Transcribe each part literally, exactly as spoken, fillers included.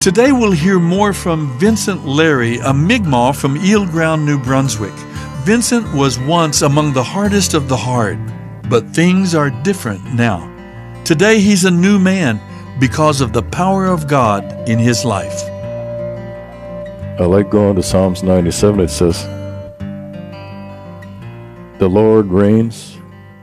Today we'll hear more from Vincent Larry, a Mi'kmaq from Eel Ground, New Brunswick. Vincent was once among the hardest of the hard, but things are different now. Today he's a new man because of the power of God in his life. I like going to Psalms ninety-seven. It says, "The Lord reigns.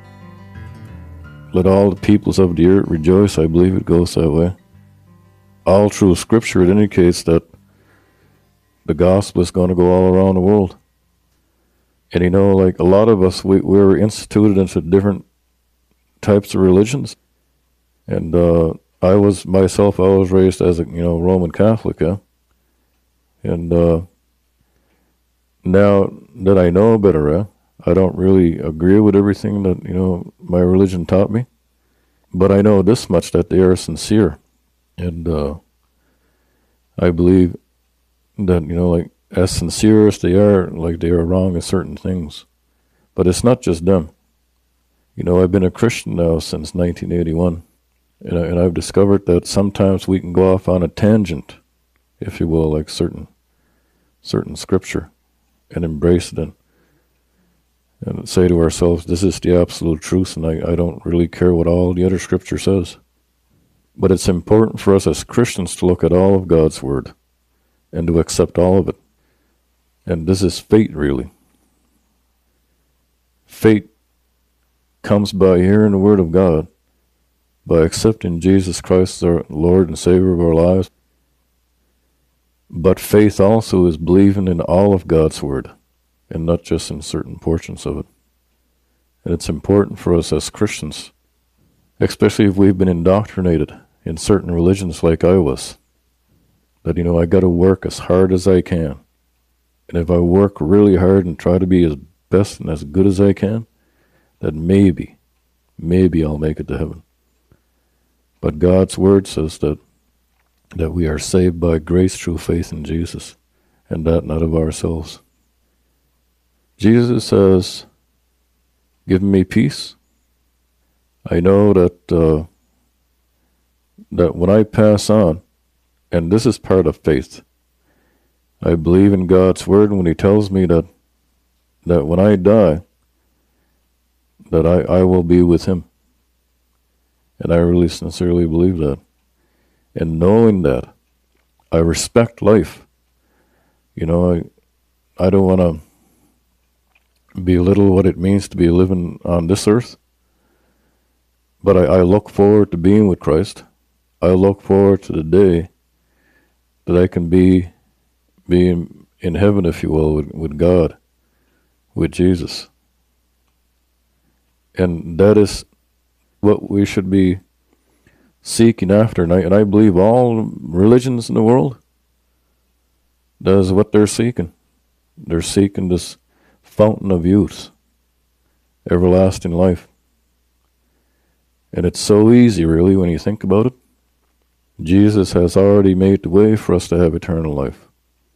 Let all the peoples of the earth rejoice." I believe it goes that way. All through Scripture, it indicates that the gospel is going to go all around the world. And you know, like a lot of us, we, we were instituted into different types of religions. And uh, I was, myself, I was raised as a, you know, Roman Catholic, yeah? And uh, now that I know better, yeah, I don't really agree with everything that, you know, my religion taught me. But I know this much, that they are sincere. And uh, I believe that, you know, like, as sincere as they are, like, they are wrong in certain things. But it's not just them. You know, I've been a Christian now since nineteen eighty-one. And, I, and I've discovered that sometimes we can go off on a tangent, if you will, like certain certain scripture, and embrace it and, and say to ourselves, this is the absolute truth, and I, I don't really care what all the other scripture says. But it's important for us as Christians to look at all of God's Word and to accept all of it. And this is faith, really. Faith comes by hearing the Word of God, by accepting Jesus Christ as our Lord and Savior of our lives. But faith also is believing in all of God's Word, and not just in certain portions of it. And it's important for us as Christians, especially if we've been indoctrinated in certain religions like I was, that, you know, I got to work as hard as I can. And if I work really hard and try to be as best and as good as I can, then maybe, maybe I'll make it to heaven. But God's Word says that that we are saved by grace through faith in Jesus, and that not of ourselves. Jesus says, "Give me peace." I know that uh, that when I pass on, and this is part of faith, I believe in God's Word when He tells me that that when I die, that I, I will be with Him. And I really sincerely believe that. And knowing that, I respect life. You know, I I don't want to belittle what it means to be living on this earth, but I, I look forward to being with Christ. I look forward to the day that I can be, be in, in heaven, if you will, with, with God, with Jesus. And that is what we should be seeking after. And I, and I believe all religions in the world, that is what they're seeking. They're seeking this fountain of youth, everlasting life. And it's so easy, really, when you think about it. Jesus has already made the way for us to have eternal life.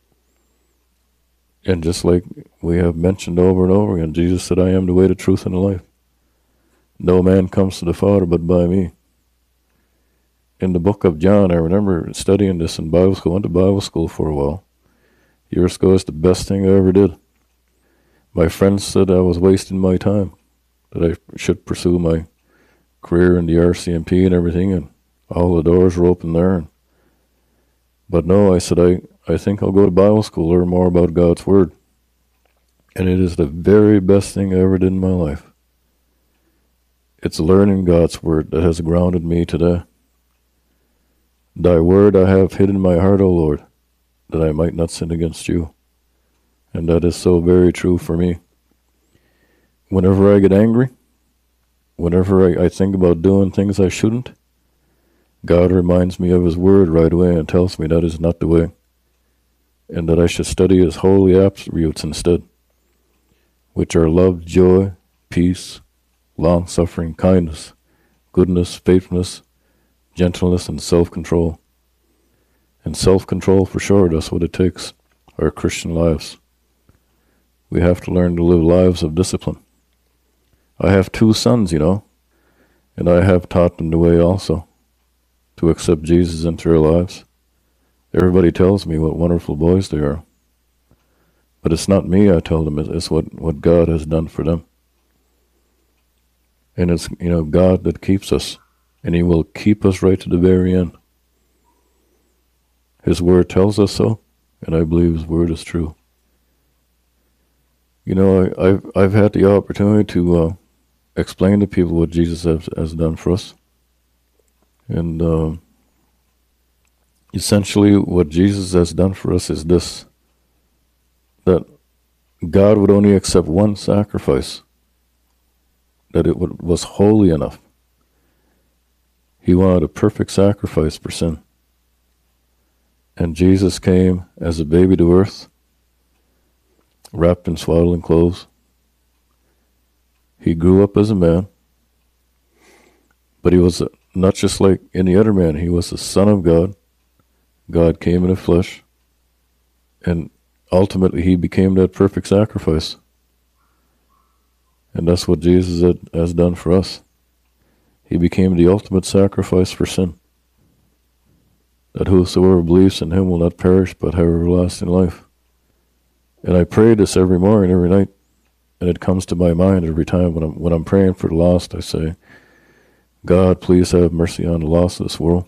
And just like we have mentioned over and over again, Jesus said, "I am the way, the truth, and the life. No man comes to the Father but by me." In the book of John, I remember studying this in Bible school. I went to Bible school for a while. Years ago, it's the best thing I ever did. My friends said I was wasting my time, that I should pursue my career in the R C M P and everything, and all the doors were open there. But no, I said, I, I think I'll go to Bible school, learn more about God's Word. And it is the very best thing I ever did in my life. It's learning God's Word that has grounded me today. "Thy Word I have hid in my heart, O Lord, that I might not sin against you." And that is so very true for me. Whenever I get angry, whenever I, I think about doing things I shouldn't, God reminds me of His Word right away and tells me that is not the way, and that I should study His holy attributes instead, which are love, joy, peace, long-suffering, kindness, goodness, faithfulness, gentleness, and self-control. And self-control, for sure, that's what it takes, our Christian lives. We have to learn to live lives of discipline. I have two sons, you know, and I have taught them the way also, to accept Jesus into their lives, Everybody tells me what wonderful boys they are. But it's not me, I tell them, it's what, what God has done for them. And it's, you know, God that keeps us. And He will keep us right to the very end. His Word tells us so, and I believe His Word is true. You know, I, I've, I've had the opportunity to uh, explain to people what Jesus has, has done for us. And uh, essentially what Jesus has done for us is this, that God would only accept one sacrifice, that it would, was holy enough. He wanted a perfect sacrifice for sin. And Jesus came as a baby to earth, wrapped in swaddling clothes. He grew up as a man, but he was not just like any other man. He was the Son of God. God came in the flesh, and ultimately He became that perfect sacrifice. And that's what Jesus had, has done for us. He became the ultimate sacrifice for sin, that whosoever believes in Him will not perish but have everlasting life. And I pray this every morning, every night, and it comes to my mind every time when I'm, when I'm praying for the lost. I say, God, please have mercy on the lost of this world.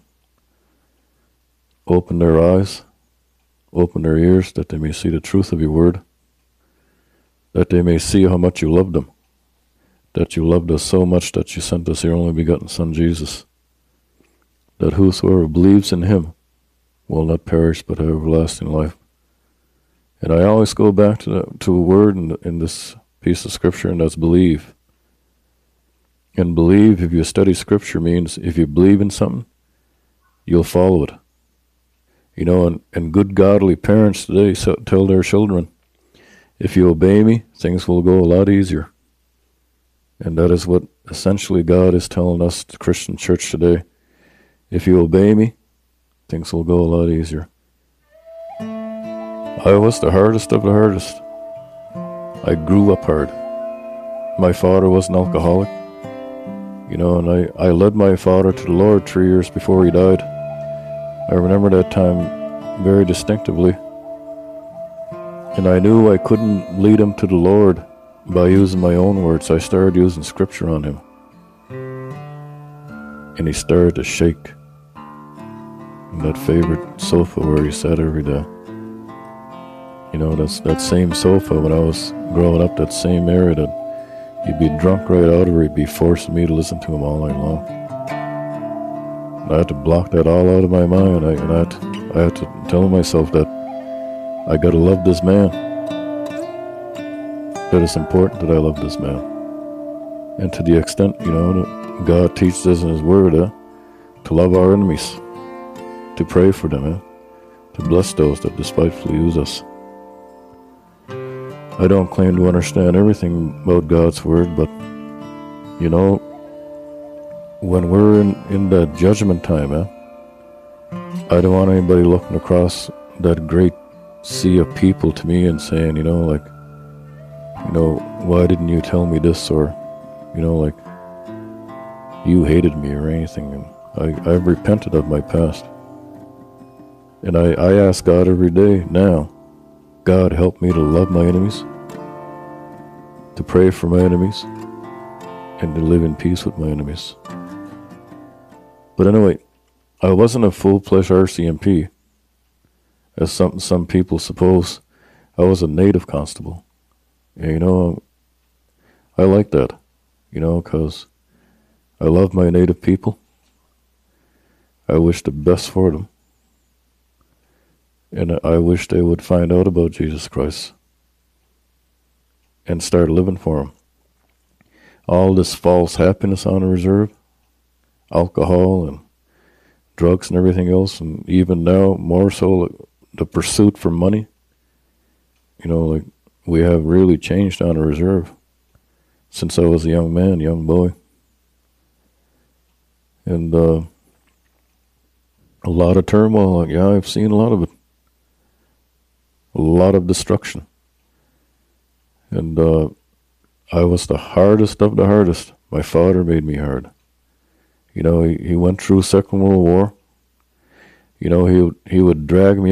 Open their eyes, open their ears, that they may see the truth of Your Word, that they may see how much You loved them, that You loved us so much that You sent us Your only begotten Son, Jesus, that whosoever believes in Him will not perish but have everlasting life. And I always go back to the, to a word in, in this piece of Scripture, and that's believe. And believe, if you study Scripture, means if you believe in something, you'll follow it. You know, and, and good godly parents today so, tell their children, if you obey me, things will go a lot easier. And that is what essentially God is telling us, the Christian church today. If you obey me, things will go a lot easier. I was the hardest of the hardest. I grew up hard. My father was an alcoholic. You know, and I, I led my father to the Lord three years before he died. I remember that time very distinctively. And I knew I couldn't lead him to the Lord by using my own words. I started using Scripture on him. And he started to shake in that favorite sofa where he sat every day. You know, that's that same sofa when I was growing up, that same area that he'd be drunk right out of, or he'd be forcing me to listen to him all night long. And I had to block that all out of my mind. I, and I had, to, I had to tell myself that I got to love this man. That it's important that I love this man. And to the extent, you know, that God teaches us in His Word uh, to love our enemies, to pray for them, uh, to bless those that despitefully use us. I don't claim to understand everything about God's Word, but, you know, when we're in, in that judgment time, eh, I don't want anybody looking across that great sea of people to me and saying, you know, like, you know, why didn't you tell me this? Or, you know, like, you hated me or anything. And I, I've repented of my past. And I, I ask God every day now, God, help me to love my enemies, to pray for my enemies, and to live in peace with my enemies. But anyway, I wasn't a full-fledged R C M P, as some some people suppose. I was a native constable. And, you know, I like that, you know, because I love my native people. I wish the best for them. And I wish they would find out about Jesus Christ and start living for Him. All this false happiness on a reserve, alcohol and drugs and everything else, and even now more so the pursuit for money. You know, like, we have really changed on a reserve since I was a young man, young boy. And uh, a lot of turmoil. Like, yeah, I've seen a lot of it. A lot of destruction. And uh, I was the hardest of the hardest. My father made me hard. You know, he, he went through Second World War. You know, he would, he would drag me